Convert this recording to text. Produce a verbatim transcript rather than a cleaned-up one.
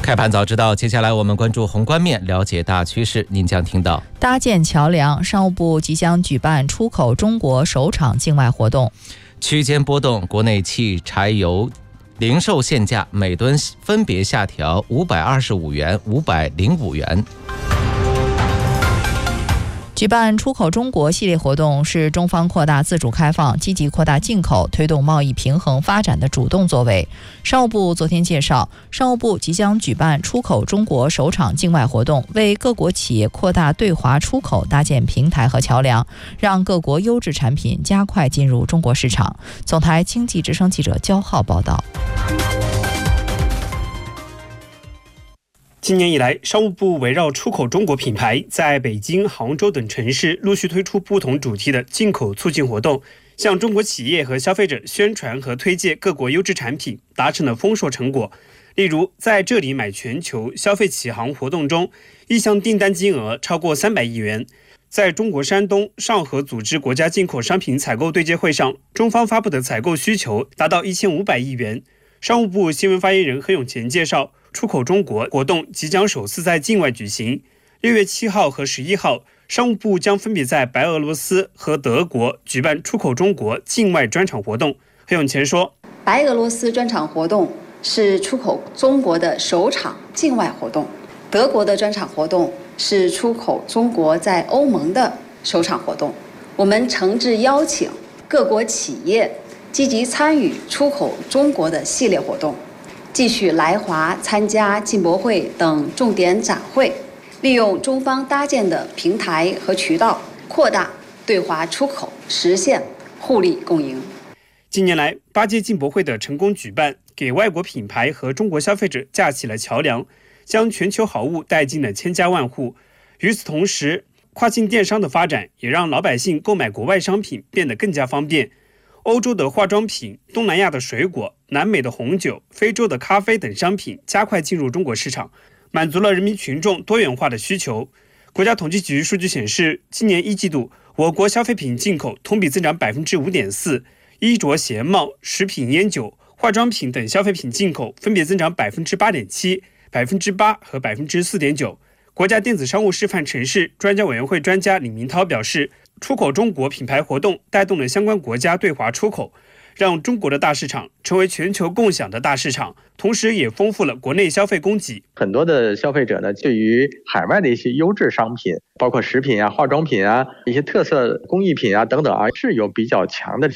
开盘早知道，接下来我们关注宏观面，了解大趋势。您将听到搭建桥梁，商务部即将举办出口中国首场境外活动。 区间波动，国内汽柴油零售限价每吨分别下调五百二十五元、五百零五元。 举办出口中国系列活动是中方扩大自主开放、积极扩大进口、推动贸易平衡发展的主动作为。商务部昨天介绍，商务部即将举办出口中国首场境外活动，为各国企业扩大对华出口搭建平台和桥梁，让各国优质产品加快进入中国市场。总台经济之声记者焦浩报道。 今年以来，商务部围绕出口中国品牌，在北京、杭州等城市陆续推出不同主题的进口促进活动，向中国企业和消费者宣传和推介各国优质产品，达成了丰硕成果。例如，在这里买全球消费启航活动中，意向订单金额超过三百亿元。在中国山东上合组织国家进口商品采购对接会上，中方发布的采购需求达到一千五百亿元。商务部新闻发言人何永乾介绍，出口中国活动即将首次在境外举行。六月七号和十一号，商务部将分别在白俄罗斯和德国举办出口中国境外专场活动。何永乾说， 白俄罗斯专场活动是出口中国的首场境外活动，德国的专场活动是出口中国在欧盟的首场活动。我们诚挚邀请各国企业积极参与出口中国的系列活动，继续来华参加进博会等重点展会，利用中方搭建的平台和渠道，扩大对华出口，实现互利共赢。 近年来，八届进博会的成功举办，给外国品牌和中国消费者架起了桥梁，将全球好物带进了千家万户。与此同时，跨境电商的发展也让老百姓购买国外商品变得更加方便。欧洲的化妆品、东南亚的水果、南美的红酒、非洲的咖啡等商品加快进入中国市场，满足了人民群众多元化的需求。国家统计局数据显示，今年一季度，我国消费品进口同比增长百分之五点四，衣着鞋帽、食品烟酒、化妆品等消费品进口分别增长百分之八点七、百分之八和百分之四点九。国家电子商务示范城市专家委员会专家李明涛表示，出口中国品牌活动带动了相关国家对华出口，让中国的大市场成为全球共享的大市场，同时也丰富了国内消费供给。 很多的消费者呢，对于海外的一些优质商品，包括食品啊、化妆品啊、一些特色工艺品啊等等啊，是有比较强的